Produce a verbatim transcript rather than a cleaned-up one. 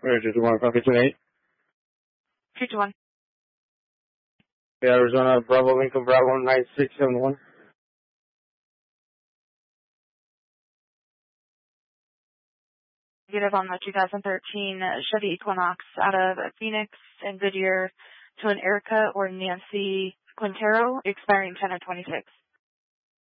Roger, two one, copy two eight. two two one. Arizona, Bravo, Lincoln, Bravo, nine six seven one. Negative on the two thousand thirteen Chevy Equinox out of Phoenix and Goodyear to an Erica or Nancy Quintero, expiring ten of twenty-six.